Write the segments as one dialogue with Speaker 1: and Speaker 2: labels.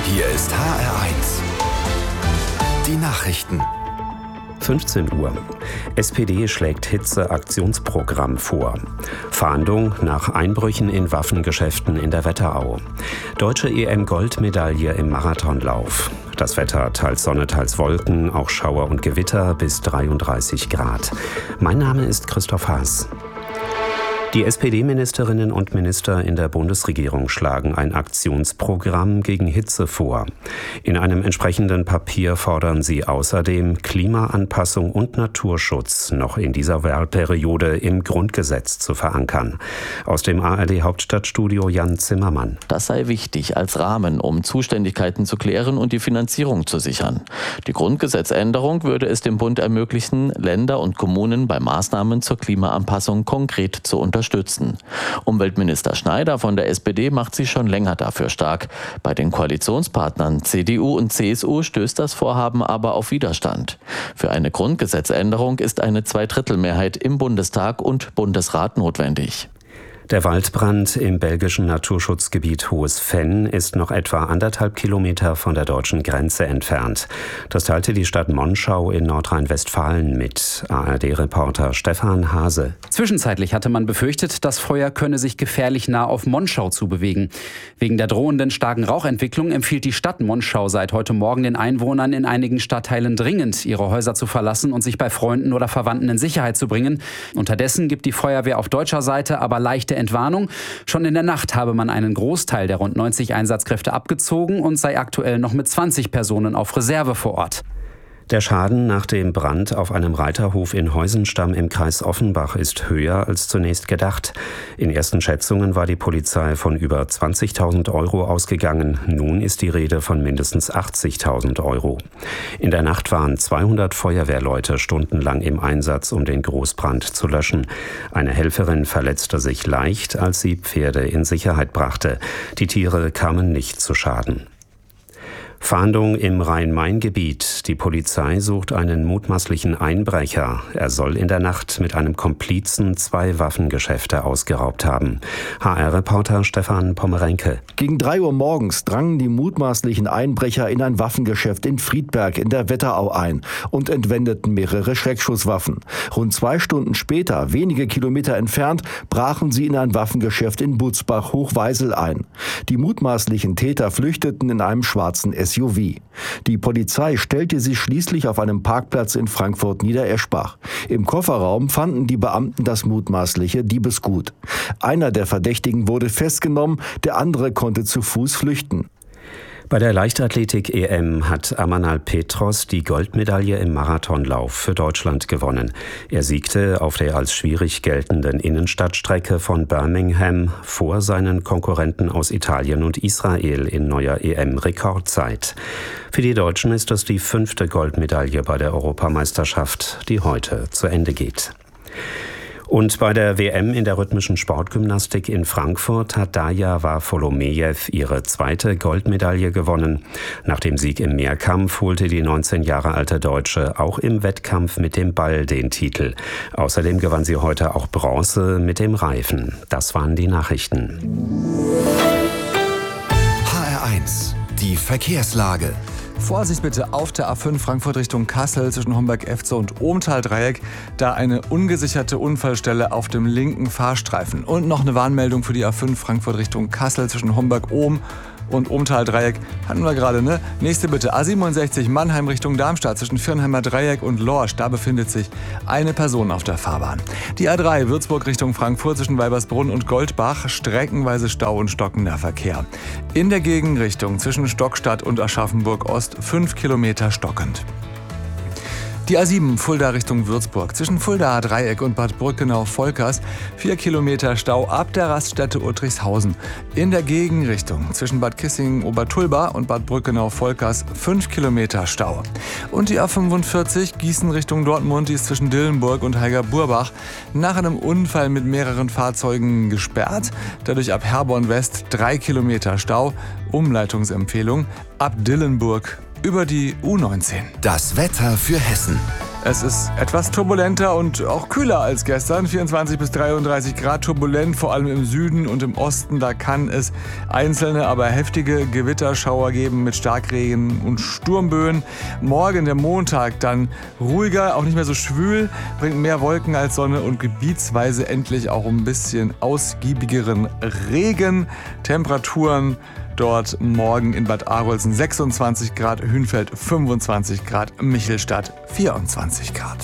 Speaker 1: Hier ist HR1. Die Nachrichten.
Speaker 2: 15 Uhr. SPD schlägt Hitze-Aktionsprogramm vor. Fahndung nach Einbrüchen in Waffengeschäften in der Wetterau. Deutsche EM-Goldmedaille im Marathonlauf. Das Wetter teils Sonne, teils Wolken, auch Schauer und Gewitter bis 33 Grad. Mein Name ist Christoph Haas. Die SPD-Ministerinnen und Minister in der Bundesregierung schlagen ein Aktionsprogramm gegen Hitze vor. In einem entsprechenden Papier fordern sie außerdem Klimaanpassung und Naturschutz noch in dieser Wahlperiode im Grundgesetz zu verankern. Aus dem ARD-Hauptstadtstudio Jan Zimmermann.
Speaker 3: Das sei wichtig als Rahmen, um Zuständigkeiten zu klären und die Finanzierung zu sichern. Die Grundgesetzänderung würde es dem Bund ermöglichen, Länder und Kommunen bei Maßnahmen zur Klimaanpassung konkret zu unterstützen. Umweltminister Schneider von der SPD macht sich schon länger dafür stark. Bei den Koalitionspartnern CDU und CSU stößt das Vorhaben aber auf Widerstand. Für eine Grundgesetzänderung ist eine Zweidrittelmehrheit im Bundestag und Bundesrat notwendig.
Speaker 2: Der Waldbrand im belgischen Naturschutzgebiet Hohes Venn ist noch etwa 1,5 Kilometer von der deutschen Grenze entfernt. Das teilte die Stadt Monschau in Nordrhein-Westfalen mit. ARD-Reporter Stefan Hase.
Speaker 4: Zwischenzeitlich hatte man befürchtet, das Feuer könne sich gefährlich nah auf Monschau zubewegen. Wegen der drohenden starken Rauchentwicklung empfiehlt die Stadt Monschau seit heute Morgen den Einwohnern in einigen Stadtteilen dringend, ihre Häuser zu verlassen und sich bei Freunden oder Verwandten in Sicherheit zu bringen. Unterdessen gibt die Feuerwehr auf deutscher Seite aber leichte Entwarnung. Schon in der Nacht habe man einen Großteil der rund 90 Einsatzkräfte abgezogen und sei aktuell noch mit 20 Personen auf Reserve vor Ort.
Speaker 2: Der Schaden nach dem Brand auf einem Reiterhof in Heusenstamm im Kreis Offenbach ist höher als zunächst gedacht. In ersten Schätzungen war die Polizei von über 20.000 Euro ausgegangen. Nun ist die Rede von mindestens 80.000 Euro. In der Nacht waren 200 Feuerwehrleute stundenlang im Einsatz, um den Großbrand zu löschen. Eine Helferin verletzte sich leicht, als sie Pferde in Sicherheit brachte. Die Tiere kamen nicht zu Schaden. Fahndung im Rhein-Main-Gebiet. Die Polizei sucht einen mutmaßlichen Einbrecher. Er soll in der Nacht mit einem Komplizen 2 Waffengeschäfte ausgeraubt haben. HR-Reporter Stefan Pommerenke.
Speaker 5: Gegen 3 Uhr morgens drangen die mutmaßlichen Einbrecher in ein Waffengeschäft in Friedberg in der Wetterau ein und entwendeten mehrere Schreckschusswaffen. Rund 2 Stunden später, wenige Kilometer entfernt, brachen sie in ein Waffengeschäft in Butzbach-Hochweisel ein. Die mutmaßlichen Täter flüchteten in einem schwarzen SUV. Die Polizei stellte sie schließlich auf einem Parkplatz in Frankfurt-Niedereschbach. Im Kofferraum fanden die Beamten das mutmaßliche Diebesgut. Einer der Verdächtigen wurde festgenommen, der andere konnte zu Fuß flüchten.
Speaker 2: Bei der Leichtathletik-EM hat Amanal Petros die Goldmedaille im Marathonlauf für Deutschland gewonnen. Er siegte auf der als schwierig geltenden Innenstadtstrecke von Birmingham vor seinen Konkurrenten aus Italien und Israel in neuer EM-Rekordzeit. Für die Deutschen ist das die 5. Goldmedaille bei der Europameisterschaft, die heute zu Ende geht. Und bei der WM in der rhythmischen Sportgymnastik in Frankfurt hat Darja Varfolomejew ihre 2. Goldmedaille gewonnen. Nach dem Sieg im Mehrkampf holte die 19 Jahre alte Deutsche auch im Wettkampf mit dem Ball den Titel. Außerdem gewann sie heute auch Bronze mit dem Reifen. Das waren die Nachrichten.
Speaker 1: HR1, die Verkehrslage.
Speaker 6: Vorsicht bitte auf der A5 Frankfurt Richtung Kassel zwischen Homberg-Efze und Ohmtal-Dreieck. Da eine ungesicherte Unfallstelle auf dem linken Fahrstreifen. Und noch eine Warnmeldung für die A5 Frankfurt Richtung Kassel zwischen Homberg-Ohm und Ohmtal-Dreieck. Hatten wir gerade, ne? Nächste bitte. A67 Mannheim Richtung Darmstadt zwischen Firnheimer Dreieck und Lorsch. Da befindet sich eine Person auf der Fahrbahn. Die A3 Würzburg Richtung Frankfurt zwischen Weibersbrunn und Goldbach. Streckenweise Stau und stockender Verkehr. In der Gegenrichtung zwischen Stockstadt und Aschaffenburg Ost 5 Kilometer stockend. Die A7 Fulda Richtung Würzburg. Zwischen Fuldaer Dreieck und Bad Brückenau-Volkers 4 Kilometer Stau ab der Raststätte Uttrichshausen. In der Gegenrichtung zwischen Bad Kissingen-Obertulba und Bad Brückenau-Volkers 5 Kilometer Stau. Und die A45 Gießen Richtung Dortmund, die ist zwischen Dillenburg und Heiger-Burbach nach einem Unfall mit mehreren Fahrzeugen gesperrt. Dadurch ab Herborn West 3 Kilometer Stau. Umleitungsempfehlung ab Dillenburg über die U19.
Speaker 1: Das Wetter für Hessen.
Speaker 6: Es ist etwas turbulenter und auch kühler als gestern. 24 bis 33 Grad turbulent, vor allem im Süden und im Osten. Da kann es einzelne, aber heftige Gewitterschauer geben mit Starkregen und Sturmböen. Morgen, der Montag, dann ruhiger, auch nicht mehr so schwül, bringt mehr Wolken als Sonne und gebietsweise endlich auch ein bisschen ausgiebigeren Regen. Temperaturen dort morgen in Bad Arolsen 26 Grad, Hünfeld 25 Grad, Michelstadt 24 Grad.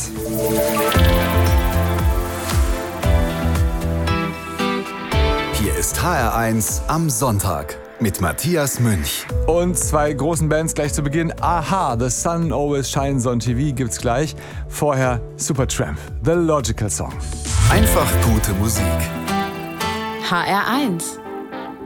Speaker 1: Hier ist HR1 am Sonntag mit Matthias Münch.
Speaker 6: Und zwei großen Bands gleich zu Beginn. Aha, The Sun Always Shines on TV gibt's gleich. Vorher Supertramp, The Logical Song.
Speaker 1: Einfach gute Musik.
Speaker 7: HR1